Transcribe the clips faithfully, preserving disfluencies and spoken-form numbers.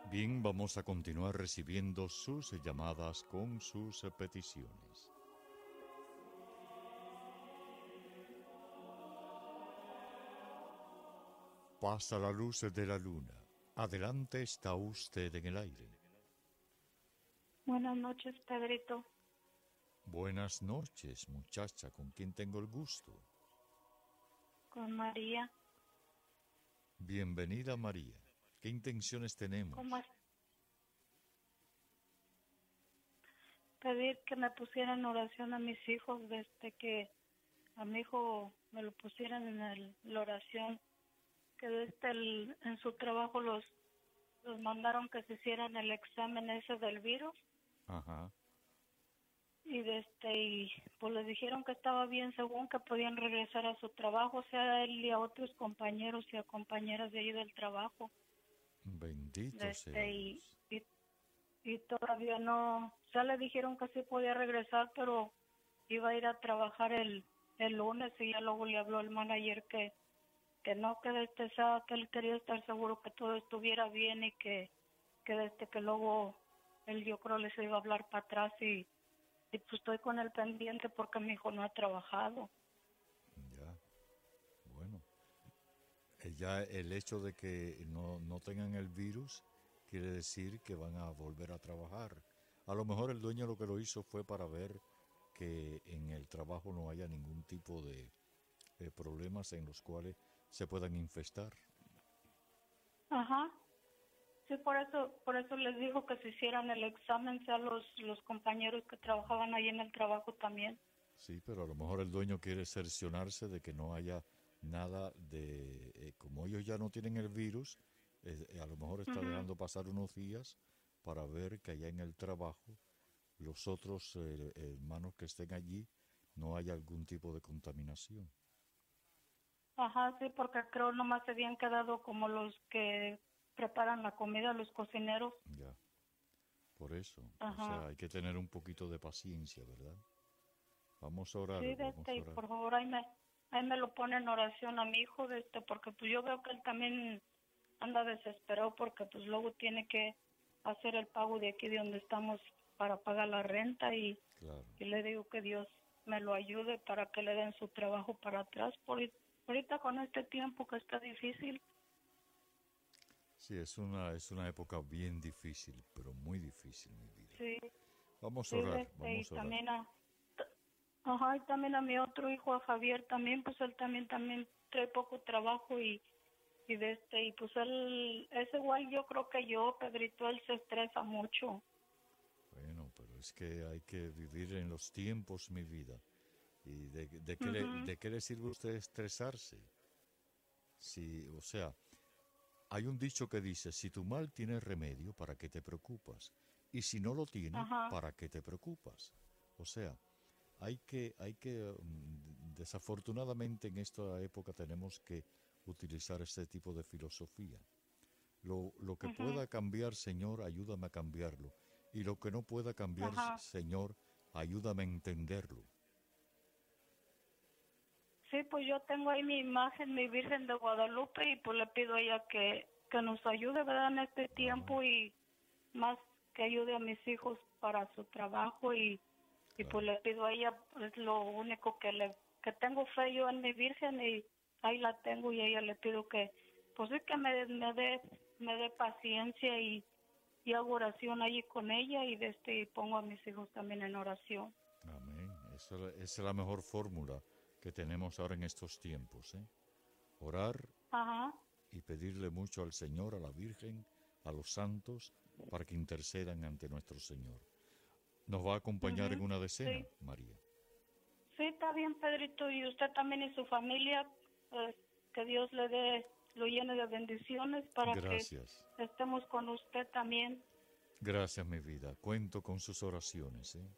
Bien, vamos a continuar recibiendo sus llamadas con sus peticiones. Pasa la luz de la luna. Adelante, está usted en el aire. Buenas noches, Pedrito. Buenas noches, muchacha. ¿Con quién tengo el gusto? Con María. Bienvenida, María. ¿Qué intenciones tenemos? ¿Cómo es? Pedir que me pusieran oración a mis hijos desde que a mi hijo me lo pusieran en el, la oración, que desde el, en su trabajo los, los mandaron que se hicieran el examen ese del virus. Ajá. Y desde y pues les dijeron que estaba bien, según que podían regresar a su trabajo, o sea, a él y a otros compañeros y a compañeras de ahí del trabajo. Bendito sea Desde y, Dios. y, y todavía no, ya le dijeron que sí podía regresar, pero iba a ir a trabajar el, el lunes y ya luego le habló el manager que, que no, que desde esa, que él quería estar seguro que todo estuviera bien y que, que desde que luego él yo creo les iba a hablar para atrás y Y pues estoy con el pendiente porque mi hijo no ha trabajado. Ya, bueno. Eh, Ya el hecho de que no, no tengan el virus quiere decir que van a volver a trabajar. A lo mejor el dueño lo que lo hizo fue para ver que en el trabajo no haya ningún tipo de eh, problemas en los cuales se puedan infestar. Ajá. Sí, por eso, por eso les dijo que se hicieran el examen, sea los, los compañeros que trabajaban ahí en el trabajo también. Sí, pero a lo mejor el dueño quiere cerciorarse de que no haya nada de... eh, como ellos ya no tienen el virus, eh, a lo mejor está Ujú. dejando pasar unos días para ver que allá en el trabajo los otros eh, hermanos que estén allí no haya algún tipo de contaminación. Ajá, sí, porque creo nomás se habían quedado como los que preparan la comida, los cocineros. Ya, por eso. O sea, Ajá. hay que tener un poquito de paciencia, ¿verdad? Vamos a orar, Sí, de vamos este, a y orar. por favor, ahí me, ahí me lo pone en oración a mi hijo, de este, porque pues yo veo que él también anda desesperado porque pues luego tiene que hacer el pago de aquí de donde estamos para pagar la renta y, Claro. y le digo que Dios me lo ayude para que le den su trabajo para atrás. Por, ahorita con este tiempo que está difícil. Sí, es una, es una época bien difícil, pero muy difícil, mi vida. Sí, Vamos a sí, de orar, este, y vamos a orar. también a, ajá, y también a mi otro hijo, a Javier, también, pues él también, también trae poco trabajo y y de este y pues él es igual yo creo que yo Pedrito, él se estresa mucho. Bueno, pero es que hay que vivir en los tiempos, mi vida. ¿Y de, de qué le, Mhm. de qué le sirve a usted estresarse? Si, o sea, hay un dicho que dice, si tu mal tiene remedio, ¿para qué te preocupas? Y si no lo tiene, Ajá. ¿para qué te preocupas? O sea, hay que, hay que, mm, desafortunadamente en esta época tenemos que utilizar este tipo de filosofía. Lo, lo que Mhm. pueda cambiar, Señor, ayúdame a cambiarlo. Y lo que no pueda cambiar, Ajá. Señor, ayúdame a entenderlo. Sí, pues yo tengo ahí mi imagen, mi Virgen de Guadalupe, y pues le pido a ella que que nos ayude, ¿verdad?, en este Ah, tiempo, y más que ayude a mis hijos para su trabajo, y y pues claro. le pido a ella, es lo único que le que tengo fe yo en mi Virgen, y ahí la tengo, y a ella le pido que pues es que me, me dé me dé paciencia, y y hago oración allí con ella, y de este y pongo a mis hijos también en oración. Amén. Esa, esa es la mejor fórmula que tenemos ahora en estos tiempos, ¿eh? Orar Ajá. y pedirle mucho al Señor, a la Virgen, a los santos, para que intercedan ante nuestro Señor. ¿Nos va a acompañar en Mhm. una decena, Sí. María? Sí, está bien, Pedrito, y usted también y su familia, pues que Dios le dé, lo llene de bendiciones para que Gracias. estemos con usted también. Gracias, mi vida. Cuento con sus oraciones, ¿eh?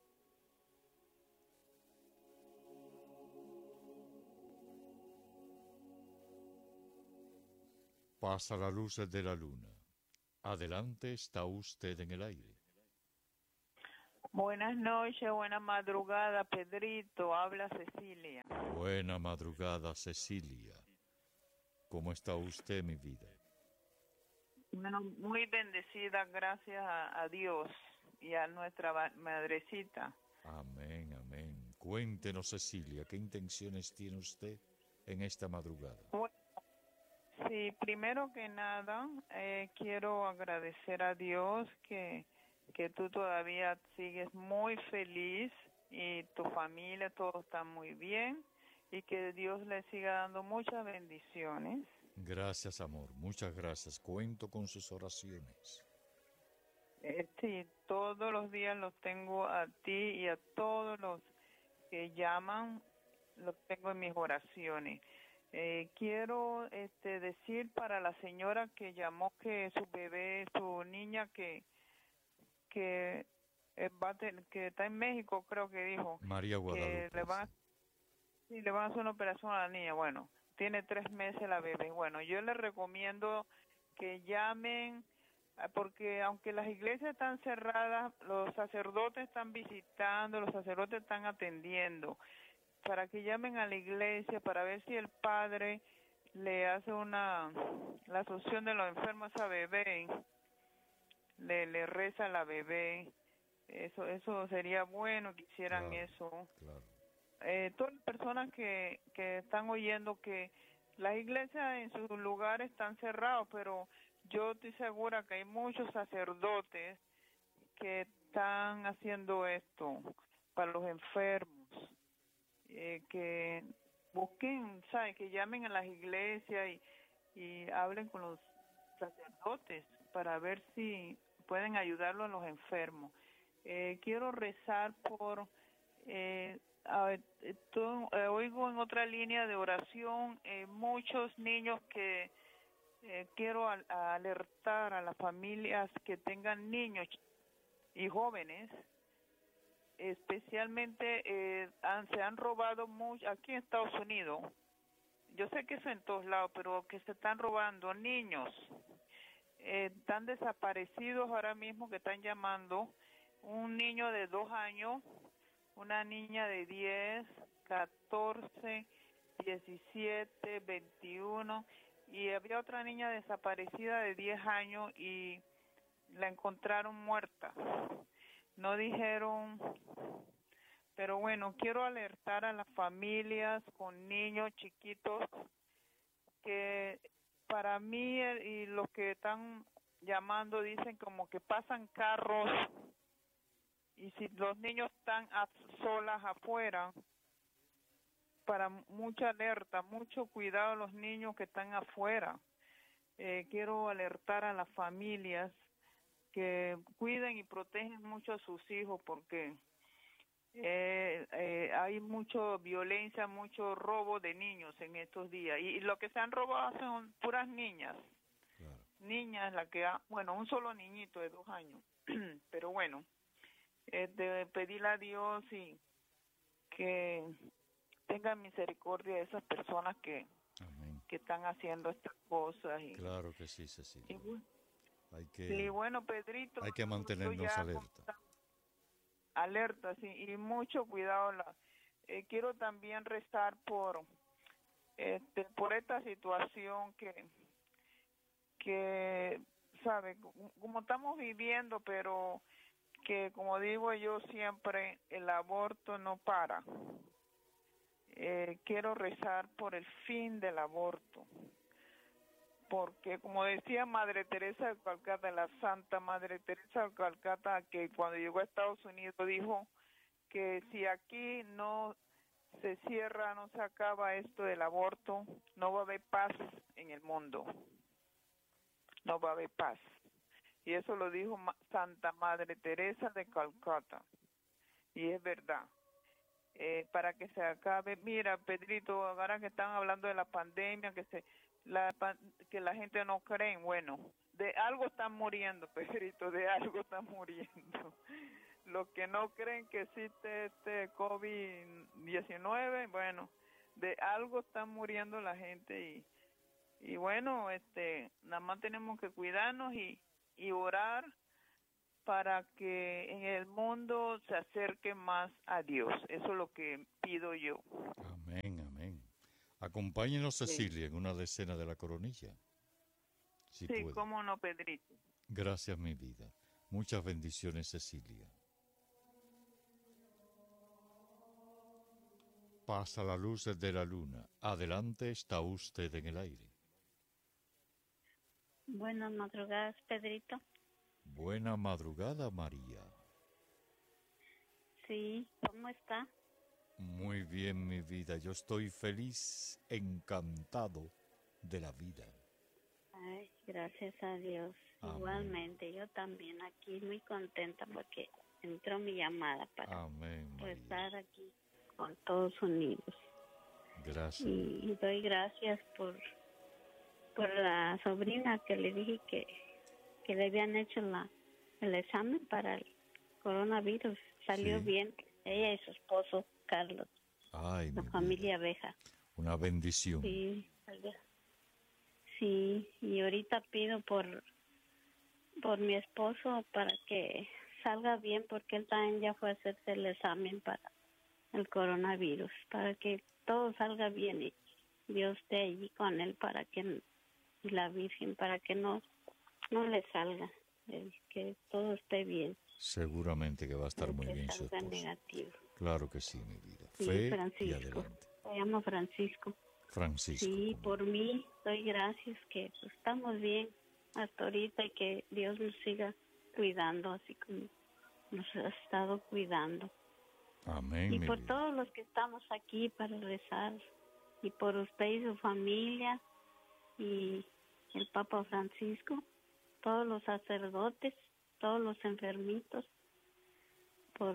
Pasa la luz de la luna. Adelante, está usted en el aire. Buenas noches, buena madrugada, Pedrito. Habla Cecilia. Buena madrugada, Cecilia. ¿Cómo está usted, mi vida? Bueno, muy bendecida, gracias a, a Dios y a nuestra va- madrecita. Amén, amén. Cuéntenos, Cecilia, ¿qué intenciones tiene usted en esta madrugada? Bueno, sí, primero que nada, eh, quiero agradecer a Dios que, que tú todavía sigues muy feliz y tu familia, todo está muy bien y que Dios le siga dando muchas bendiciones. Gracias, amor. Muchas gracias. Cuento con sus oraciones. Eh, sí, todos los días los tengo a ti y a todos los que llaman, los tengo en mis oraciones. Eh, quiero este, decir para la señora que llamó que su bebé, su niña que que eh, va a ten- que está en México, creo que dijo, María que Guadalupe. le van, a- sí, le van a hacer una operación a la niña. Bueno, tiene tres meses la bebé. Bueno, yo les recomiendo que llamen, ah, porque aunque las iglesias están cerradas, los sacerdotes están visitando, los sacerdotes están atendiendo, para que llamen a la iglesia para ver si el padre le hace una, la asunción de los enfermos a bebé, le, le reza a la bebé. Eso, eso sería bueno que hicieran Claro, eso. claro. Eh, todas las personas que, que están oyendo que las iglesias en sus lugares están cerrados, pero yo estoy segura que hay muchos sacerdotes que están haciendo esto para los enfermos, eh, que busquen, ¿sabes? Que llamen a las iglesias y, y hablen con los sacerdotes para ver si pueden ayudarlo a los enfermos. Eh, quiero rezar por, eh, a- eh, to- eh, oigo en otra línea de oración eh, muchos niños que eh, quiero al- alertar a las familias que tengan niños y jóvenes, especialmente eh, han- se han robado mucho aquí en Estados Unidos. Yo sé que eso en todos lados, pero que se están robando niños. Eh, están desaparecidos ahora mismo, que están llamando un niño de dos años, una niña de diez, catorce, diecisiete, veintiuno, y había otra niña desaparecida de diez años y la encontraron muerta. No dijeron, pero bueno, quiero alertar a las familias con niños chiquitos que para mí el- y los que están llamando dicen como que pasan carros y si los niños están a solas afuera, para mucha alerta, mucho cuidado a los niños que están afuera. Eh, quiero alertar a las familias que cuiden y protegen mucho a sus hijos porque eh, eh, hay mucha violencia, mucho robo de niños en estos días. Y, y lo que se han robado son puras niñas. Claro. Niñas, la que ha, bueno, un solo niñito de dos años. Pero bueno, eh, de pedirle a Dios y que tenga misericordia de esas personas que, Amén. que están haciendo estas cosas. Y, Claro que sí, y, Cecilia. bu- Hay y que, bueno, Pedrito, hay que yo mantenernos ya alerta. alerta, sí, y mucho cuidado. La, eh, quiero también rezar por este por esta situación que que sabe como como estamos viviendo, pero que como digo yo siempre, el aborto no para. Eh, quiero rezar por el fin del aborto, porque como decía Madre Teresa de Calcuta, la Santa Madre Teresa de Calcuta, que cuando llegó a Estados Unidos dijo que si aquí no se cierra, no se acaba esto del aborto, no va a haber paz en el mundo, no va a haber paz. Y eso lo dijo Ma- Santa Madre Teresa de Calcuta, y es verdad. Eh, para que se acabe, mira, Pedrito, ahora que están hablando de la pandemia, que se la pan- que la gente no cree, bueno, de algo están muriendo, Pedrito, de algo están muriendo. Los que no creen que existe este COVID diecinueve, bueno, de algo están muriendo la gente y y bueno, este, nada más tenemos que cuidarnos y y orar para que en el mundo se acerque más a Dios. Eso es lo que pido yo. Amén, amén. Acompáñenos, Sí. Cecilia, en una decena de la coronilla. Si Sí, puede. cómo no, Pedrito. Gracias, mi vida. Muchas bendiciones, Cecilia. Pasa la luz de la luna. Adelante, está usted en el aire. Buenas madrugadas, Pedrito. Buena madrugada, María. Sí, ¿cómo está? Muy bien, mi vida. Yo estoy feliz, encantado de la vida. Ay, gracias a Dios. Amén. Igualmente, yo también aquí muy contenta porque entró mi llamada para Amén, María. estar aquí con todos unidos. Gracias. Y, y doy gracias por por la sobrina que le dije que, que le habían hecho la el examen para el coronavirus. Salió Sí. bien. Ella y su esposo, Carlos, Ay, la mi familia vida. Abeja. Una bendición. Sí, salió. Sí, y ahorita pido por por mi esposo para que salga bien porque él también ya fue a hacerse el examen para el coronavirus, para que todo salga bien y Dios esté allí con él para que y la Virgen para que no no le salga, eh, que todo esté bien, Seguramente que va a estar para muy que bien su salga esposo. negativo. Claro que sí, mi vida. Sí, Fe y Francisco, adelante. se llama Francisco. Francisco. Sí, ¿cómo por no? mí doy gracias que pues, estamos bien hasta ahorita y que Dios nos siga cuidando así como nos ha estado cuidando. Amén, Y mi por vida. todos los que estamos aquí para rezar y por usted y su familia y el Papa Francisco, todos los sacerdotes, todos los enfermitos, por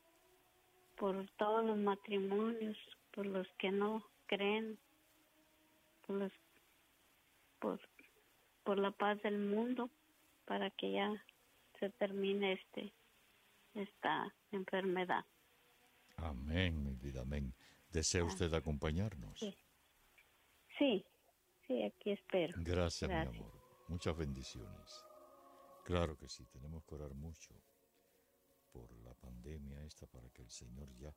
por todos los matrimonios, por los que no creen, por los por por la paz del mundo, para que ya se termine este esta enfermedad. Amén, mi vida. Amén. ¿Desea Ah, usted acompañarnos? sí, sí, sí, aquí espero. Gracias, mi Gracias. amor. Muchas bendiciones. Claro que sí, tenemos que orar mucho por la pandemia esta para que el Señor ya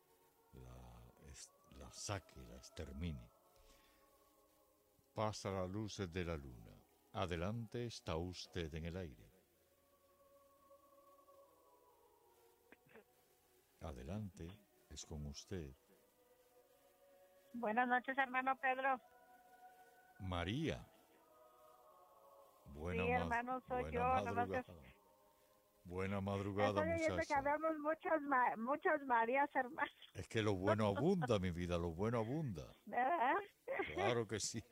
la, es- la saque, la extermine. Pasa la luz de la luna. Adelante, está usted en el aire. Adelante, es con usted. Buenas noches, hermano Pedro. María. Buena, Sí, ma- hermano, soy buena yo. Nomás que madrugada. Buena madrugada, estoy oyendo que muchacha. habemos muchas, ma- muchas Marías, hermano. Es que lo bueno abunda, mi vida, lo bueno abunda. ¿Verdad? Claro que sí.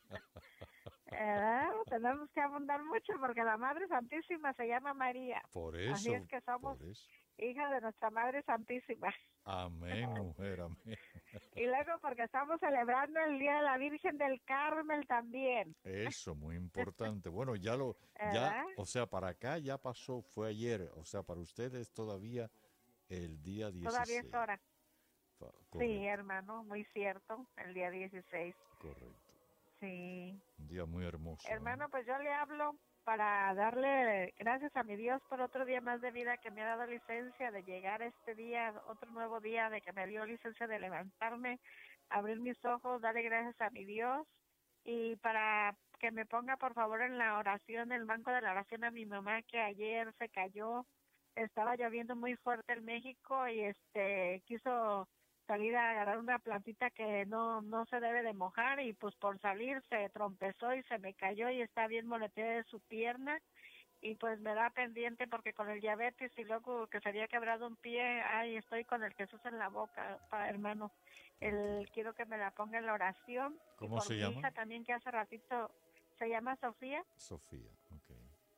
¿Verdad? Tenemos que abundar mucho porque la Madre Santísima se llama María. Por Así eso, es que somos por eso. hijas de nuestra Madre Santísima. Amén, mujer, amén. Y luego porque estamos celebrando el Día de la Virgen del Carmel también. Eso, muy importante. Bueno, ya lo, ya, ¿Verdad? o sea, para acá ya pasó, fue ayer. O sea, para ustedes todavía el día dieciséis. Todavía es hora. Fa- Sí, Correcto, hermano, muy cierto. El día dieciséis. correcto. Sí. Un día muy hermoso. ¿eh? Hermano, pues yo le hablo para darle gracias a mi Dios por otro día más de vida que me ha dado licencia de llegar a este día, otro nuevo día de que me dio licencia de levantarme, abrir mis ojos, darle gracias a mi Dios y para que me ponga por favor en la oración, el banco de la oración a mi mamá que ayer se cayó, estaba lloviendo muy fuerte en México y este quiso salir a agarrar una plantita que no no se debe de mojar y pues por salir se trompezó y se me cayó y está bien moleteada de su pierna y pues me da pendiente porque con el diabetes y luego que se había quebrado un pie, ay, estoy con el Jesús en la boca, pa, hermano. El, quiero que me la ponga en la oración. Y ¿Cómo por se mi llama? hija también que hace ratito se llama Sofía. Sofía, ok.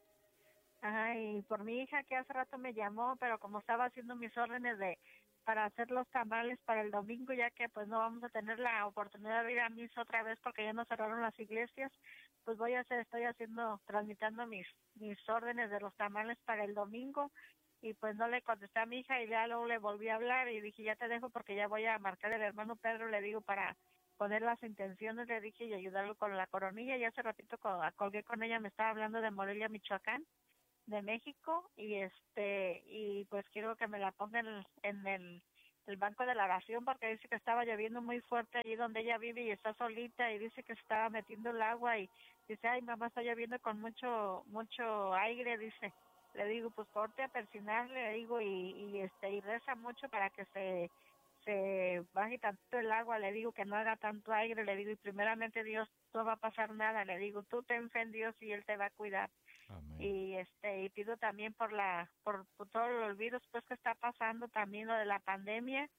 Ajá, y por mi hija que hace rato me llamó, pero como estaba haciendo mis órdenes de para hacer los tamales para el domingo, ya que pues no vamos a tener la oportunidad de ir a misa otra vez porque ya nos cerraron las iglesias, pues voy a hacer, estoy haciendo, transmitiendo mis mis órdenes de los tamales para el domingo y pues no le contesté a mi hija y ya luego le volví a hablar y dije ya te dejo porque ya voy a marcar el hermano Pedro, le digo para poner las intenciones, le dije y ayudarlo con la coronilla y hace ratito co- colgué con ella, me estaba hablando de Morelia, Michoacán, de México y este y pues quiero que me la pongan en, en el, el banco de la oración porque dice que estaba lloviendo muy fuerte allí donde ella vive y está solita y dice que se estaba metiendo el agua y Dice, ay, mamá, está lloviendo con mucho, mucho aire, dice. Le digo, pues ponte a persinar, le digo, y, y este, y reza mucho para que se, se baje tanto el agua, le digo, que no haga tanto aire, le digo, y primeramente Dios, no va a pasar nada, le digo, tú ten fe en Dios y Él te va a cuidar. Amén. Y este, y pido también por la, por, por todos los virus pues que está pasando, también lo de la pandemia,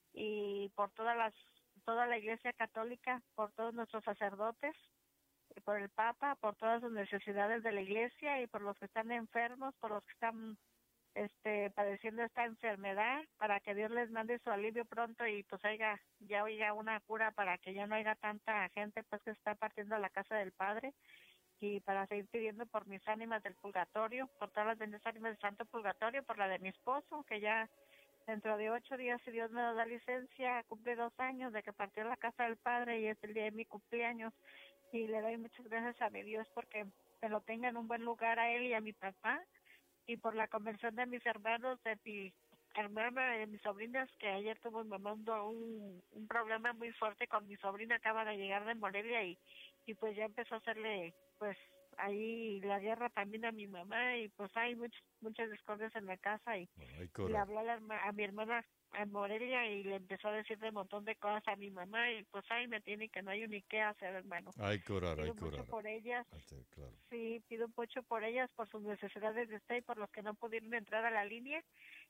y por todas las, toda la Iglesia Católica, por todos nuestros sacerdotes, y por el Papa, por todas las necesidades de la Iglesia y por los que están enfermos, por los que están este padeciendo esta enfermedad, para que Dios les mande su alivio pronto y pues haya, ya oiga una cura para que ya no haya tanta gente pues que está partiendo a la casa del Padre, y para seguir pidiendo por mis ánimas del purgatorio, por todas las benditas ánimas del santo purgatorio, por la de mi esposo, que ya dentro de ocho días, si Dios me da licencia, cumple dos años de que partió a la casa del Padre y es el día de mi cumpleaños. Y le doy muchas gracias a mi Dios porque me lo tenga en un buen lugar a él y a mi papá, y por la conversión de mis hermanos, de mi hermana y de mis sobrinas, que ayer tuvo mi mamá un, un problema muy fuerte con mi sobrina, acaba de llegar de Morelia y, y pues ya empezó a hacerle pues ahí la guerra también a mi mamá, y pues hay muchas muchas discordias en la casa, y, Bueno, hay que y le orar. habló a, la herma- a mi hermana en Morelia y le empezó a decir de un montón de cosas a mi mamá, y pues ahí me tiene que no hay ni qué hacer, hermano. Hay que orar, hay Pido que mucho orar. por ellas, Hasta- Claro. sí, pido mucho por ellas, por sus necesidades de usted y por los que no pudieron entrar a la línea.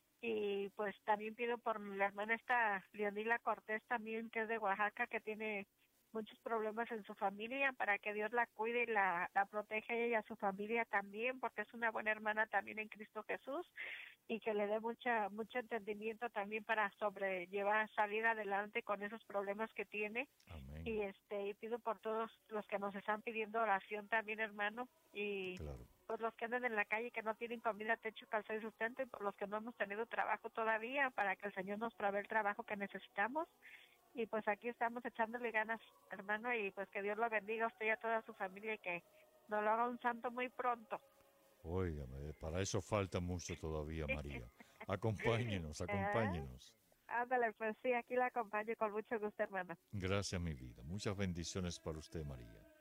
Y pues también pido por la hermana esta Leonila Cortés también, que es de Oaxaca, que tiene muchos problemas en su familia, para que Dios la cuide y la, la proteja a ella y a su familia también, porque es una buena hermana también en Cristo Jesús, y que le dé mucha mucho entendimiento también para sobrellevar, salir adelante con esos problemas que tiene. Amén. Y este y pido por todos los que nos están pidiendo oración también, hermano, y Claro. por los que andan en la calle, que no tienen comida, techo, calzado y sustento, y por los que no hemos tenido trabajo todavía, para que el Señor nos provea el trabajo que necesitamos. Y pues aquí estamos echándole ganas, hermano, y pues que Dios lo bendiga a usted y a toda su familia, y que nos lo haga un santo muy pronto. Óigame, para eso falta mucho todavía, María. Acompáñenos, ¿Eh? acompáñenos. Ándale, pues sí, aquí la acompaño con mucho gusto, hermano. Gracias, mi vida. Muchas bendiciones para usted, María.